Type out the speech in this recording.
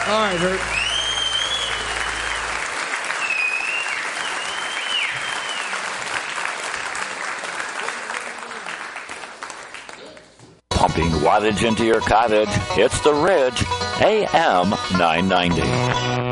All right, Hurt. Pumping wattage into your cottage. It's The Ridge, AM 990.